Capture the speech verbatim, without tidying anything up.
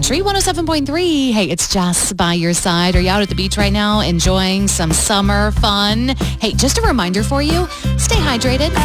Country one oh seven point three. Hey, it's Jess by your side. Are you out at the beach right now enjoying some summer fun? Hey, just a reminder for you, stay hydrated.